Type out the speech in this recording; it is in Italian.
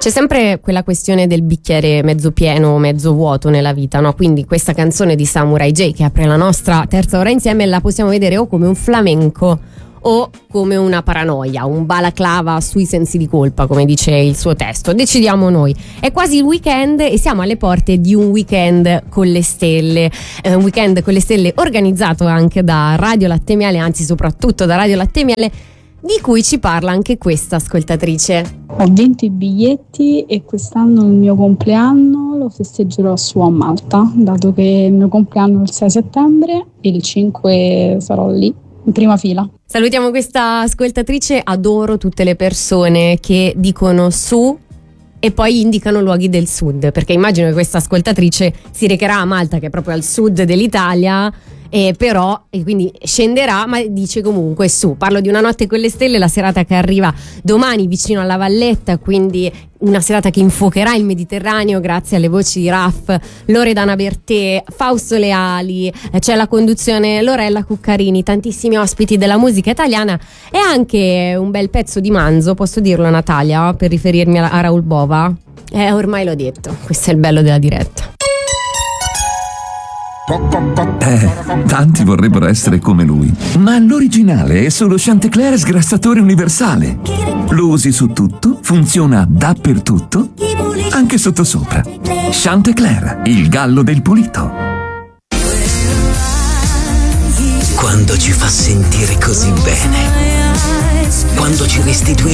C'è sempre quella questione del bicchiere mezzo pieno o mezzo vuoto nella vita, no? Quindi questa canzone di Samurai J, che apre la nostra terza ora insieme, la possiamo vedere o come un flamenco o come una paranoia, un balaclava sui sensi di colpa, come dice il suo testo. Decidiamo noi. È quasi il weekend e siamo alle porte di un weekend con le stelle, un weekend con le stelle organizzato anche da Radio Latte Miele, anzi soprattutto da Radio Latte Miele, di cui ci parla anche questa ascoltatrice. Ho vinto i biglietti e quest'anno il mio compleanno lo festeggerò su a Malta, dato che il mio compleanno è il 6 settembre e il 5 sarò lì in prima fila. Salutiamo questa ascoltatrice. Adoro tutte le persone che dicono su e poi indicano luoghi del sud, perché immagino che questa ascoltatrice si recherà a Malta, che è proprio al sud dell'Italia, e quindi scenderà, ma dice comunque su. Parlo di Una notte con le stelle, la serata che arriva domani vicino alla Valletta, quindi una serata che infuocherà il Mediterraneo grazie alle voci di Raff, Loredana Bertè, Fausto Leali, c'è la conduzione Lorella Cuccarini, tantissimi ospiti della musica italiana e anche un bel pezzo di manzo, posso dirlo Natalia, per riferirmi a Raoul Bova? Ormai l'ho detto, questo è il bello della diretta. Tanti vorrebbero essere come lui, ma l'originale è solo Chantecler sgrassatore universale. Lo usi su tutto, funziona dappertutto, anche sottosopra. Chantecler, il gallo del pulito. Quando ci fa sentire così bene, quando ci restituisce